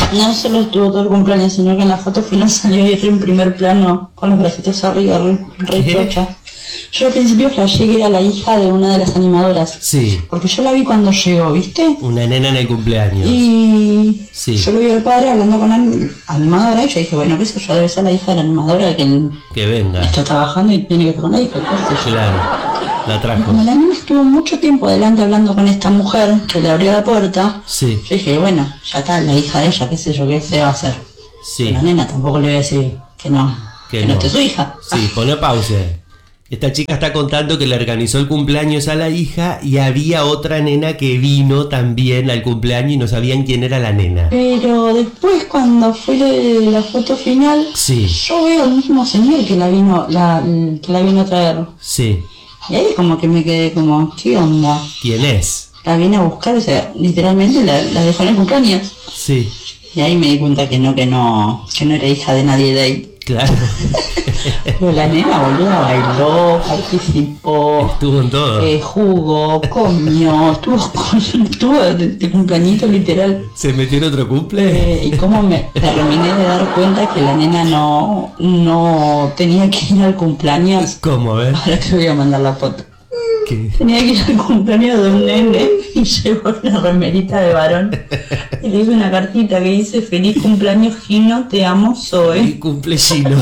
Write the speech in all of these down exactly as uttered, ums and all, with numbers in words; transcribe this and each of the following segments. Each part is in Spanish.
No solo estuvo todo el cumpleaños, sino que en la foto final salió ahí en primer plano, con los bracitos arriba, re, re ¿Qué? chocha. Yo al principio flashé que era la hija de una de las animadoras. Sí. Porque yo la vi cuando llegó, ¿viste? Una nena en el cumpleaños. Y Sí. yo lo vi al padre hablando con la animadora y yo dije, bueno, qué sé yo, debe ser la hija de la animadora que Que venga. está trabajando y tiene que estar con la hija, qué sé yo. Claro. La Y trajo. como la nena estuvo mucho tiempo adelante hablando con esta mujer que le abrió la puerta, Sí. yo dije, bueno, ya está, la hija de ella, qué sé yo, qué se va a hacer. Sí. La nena tampoco le voy a decir que no, Que que no no. esté su hija. Sí, pone pausa. Esta chica está contando que le organizó el cumpleaños a la hija y había otra nena que vino también al cumpleaños y no sabían quién era la nena. Pero después cuando fue la, la foto final, Sí. yo veo al mismo señor que la vino, la, que la vino a traer. Sí. Y ahí como que me quedé como, ¿qué onda? ¿Quién es? La vine a buscar, o sea, literalmente la, la dejó en el cumpleaños. Sí. Y ahí me di cuenta que no, que no, que no era hija de nadie de ahí. Claro. Pero la nena, boluda, bailó, participó, Estuvo en todo. eh, jugó, comió, estuvo, con- estuvo de, de cumpleañito literal. ¿Se metió en otro cumple? Eh, y cómo me terminé de dar cuenta que la nena no, no tenía que ir al cumpleaños. ¿Cómo, a ver? Ahora te voy a mandar la foto. ¿Qué? Tenía que ir al cumpleaños de un nene y llevó una remerita de varón. Y le hice una cartita que dice: feliz cumpleaños Gino, te amo, Y Zoe. cumple Gino.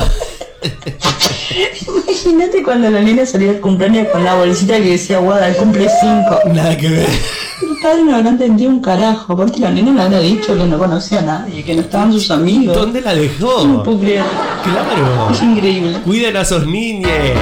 Imagínate cuando la nena salía al cumpleaños con la bolsita que decía Guada, cumple cinco. Nada que ver. El padre no habrá entendido un carajo. Aparte la nena le habrá dicho que no conocía a nadie, que no estaban sus amigos. ¿Dónde la No dejó? puedo creer. Claro. Es increíble. Cuiden a sus niñes.